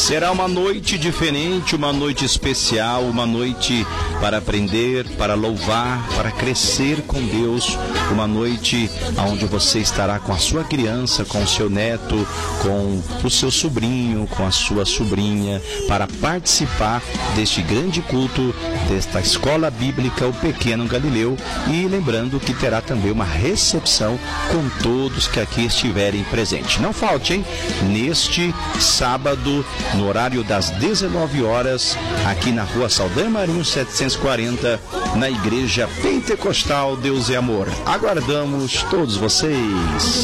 Será uma noite diferente, uma noite especial, uma noite para aprender, para louvar, para crescer com Deus, uma noite onde você estará com a sua criança, com o seu neto, com o seu sobrinho, com a sua sobrinha, para participar deste grande culto, desta escola bíblica, o Pequeno Galileu, e lembrando que terá também uma recepção com todos que aqui estiverem presentes. Não falte, hein? Neste sábado, no horário das 19 horas, aqui na Rua Saldanha Marinho 740, na Igreja Pentecostal Deus é Amor. Aguardamos todos vocês.